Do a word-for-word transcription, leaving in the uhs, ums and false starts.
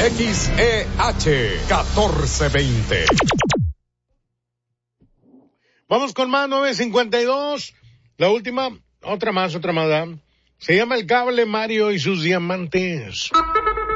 X E H catorce veinte. Vamos con más, nueve cincuenta y dos. La última, otra más, otra más. ¿eh? Se llama El Cable Mario y sus Diamantes.